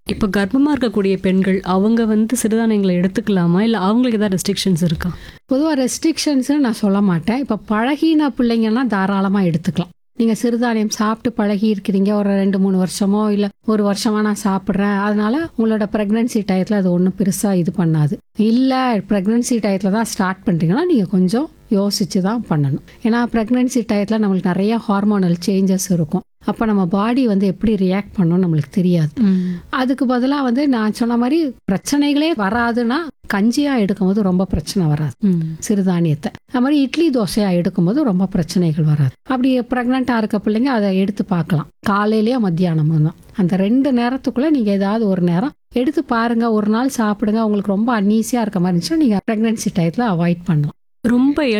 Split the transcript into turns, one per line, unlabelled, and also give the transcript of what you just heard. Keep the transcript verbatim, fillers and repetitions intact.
இப்போ கர்ப்பமாக இருக்கக்கூடிய பெண்கள் அவங்க வந்து சிறுதானியங்களை எடுத்துக்கலாமா, இல்லை அவங்களுக்கு ஏதாவது ரெஸ்ட்ரிக்ஷன்ஸ் இருக்கா?
பொதுவாக ரெஸ்ட்ரிக்ஷன்ஸ்னு நான் சொல்ல மாட்டேன். இப்போ பழகின பிள்ளைங்கன்னா தாராளமாக எடுத்துக்கலாம். நீங்கள் சிறுதானியம் சாப்பிட்டு பழகி இருக்கிறீங்க, ஒரு ரெண்டு மூணு வருஷமோ இல்லை ஒரு வருஷமாக நான் சாப்பிட்றேன், அதனால உங்களோட ப்ரெக்னென்சி டயத்தில் அது ஒன்றும் பெருசாக இது பண்ணாது. இல்லை ப்ரெக்னென்சி டயத்தில் தான் ஸ்டார்ட் பண்ணுறீங்கன்னா நீங்கள் கொஞ்சம் யோசித்து தான் பண்ணணும். ஏன்னா ப்ரெக்னென்சி டயத்தில் நம்மளுக்கு நிறைய ஹார்மோனல் சேஞ்சஸ் இருக்கும். அப்போ நம்ம பாடி வந்து எப்படி ரியாக்ட் பண்ணணும் நம்மளுக்கு தெரியாது. அதுக்கு பதிலாக வந்து நான் சொன்ன மாதிரி பிரச்சனைகளே வராதுன்னா கஞ்சியாக எடுக்கும்போது ரொம்ப பிரச்சனை வராது. சிறுதானியத்தை அது மாதிரி இட்லி தோசையாக எடுக்கும்போது ரொம்ப பிரச்சனைகள் வராது. அப்படி ப்ரெக்னெண்ட்டாக இருக்க பிள்ளைங்க அதை எடுத்து பார்க்கலாம். காலையிலேயே மத்தியானமும் தான், அந்த ரெண்டு நேரத்துக்குள்ளே நீங்கள் ஏதாவது ஒரு நேரம் எடுத்து பாருங்கள். ஒரு நாள் சாப்பிடுங்க. உங்களுக்கு ரொம்ப அன்ஈஸியாக இருக்க மாதிரி இருந்துச்சுன்னா நீங்கள் ப்ரெக்னென்சி டயத்தில் அவாய்ட் பண்ணலாம்.
ரொம்ப